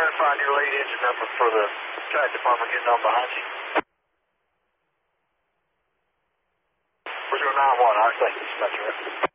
and find your lead engine number for the track department getting on behind you. 409-1, all right, thank you. That's right.